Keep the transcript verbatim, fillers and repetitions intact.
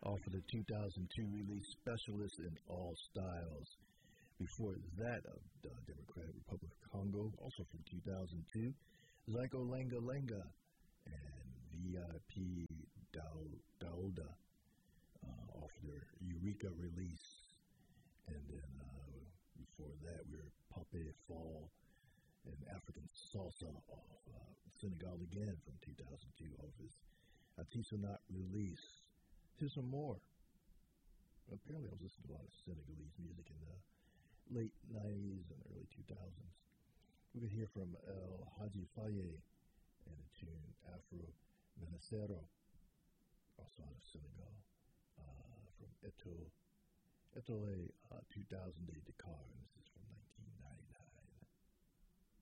off of the two thousand two release Specialist in All Styles. Before that, uh, the Democratic Republic of Congo, also from two thousand two, Zyko Lenga Lenga and V I P Dauda uh, off their Eureka release. And then uh, before that, we were Pape Fall and African Salsa off uh, Senegal again from two thousand two off his Artisanat release. Here's some more. Apparently, I was listening to a lot of Senegalese music in the late nineties and early two thousands. We could hear from El Hadji Faye and the tune Afro Menacero, also out of Senegal, uh, from Eto, Etoile uh, two thousand de Dakar, and this is from nineteen